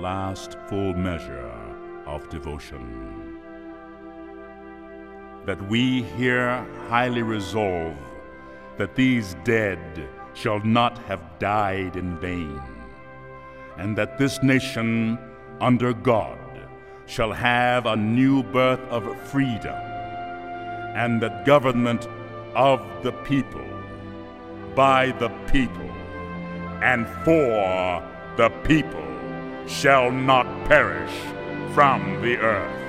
last full measure of devotion. That we here highly resolve that these dead shall not have died in vain, and that this nation under God shall have a new birth of freedom, and that government of the people, by the people, and for the people shall not perish from the earth.